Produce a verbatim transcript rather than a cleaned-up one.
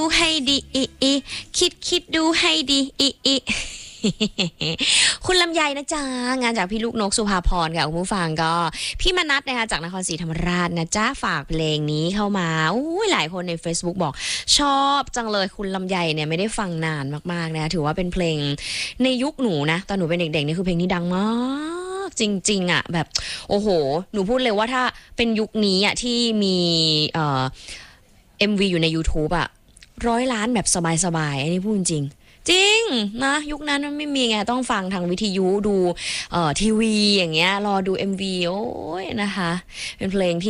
ดูให้ดีอีอีคิดคิดดูให้ดีอีอีคุณลำไยนะจ๊ะงานจากพี่ลูกนกสุภาพรค่ะคุณผู้ฟังก็พี่มนัสนะคะจากนครศรีธรรมราชนะจ๊ะฝากเพลงนี้เข้ามาอุ้ยหลายคนใน Facebook บอกชอบจังเลยคุณลำไยเนี่ยไม่ได้ฟังนานมากๆนะถือว่าเป็นเพลงในยุคหนูนะตอนหนูเป็นเด็กๆนี่คือเพลงนี้ดังมากจริงๆอ่ะแบบโอ้โหหนูพูดเลยว่าถ้าเป็นยุคนี้อ่ะที่มีเอ่อ เอ็ม วี อยู่ใน YouTube อ่ะร้อยล้านแบบสบายๆอันนี้พูดจริงจริงนะยุคนั้นมันไม่มีไงต้องฟังทางวิทยุดูเอ่อทีวีอย่างเงี้ยรอดู เอ็ม วี โอ้ยนะคะเป็นเพลงที่